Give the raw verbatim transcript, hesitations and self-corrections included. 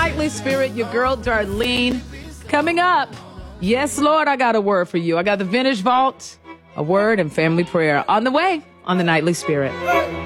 Nightly Spirit, your girl Darlene. Coming up, yes, Lord, I got a word for you. I got the Vintage Vault, a word, and family prayer on the way on the Nightly Spirit.